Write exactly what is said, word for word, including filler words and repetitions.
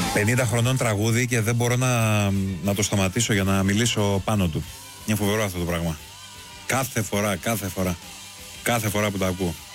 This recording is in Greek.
πενήντα χρονών τραγούδι και δεν μπορώ να, να το σταματήσω για να μιλήσω πάνω του. Είναι φοβερό αυτό το πράγμα. Κάθε φορά, κάθε φορά. Κάθε φορά που το ακούω.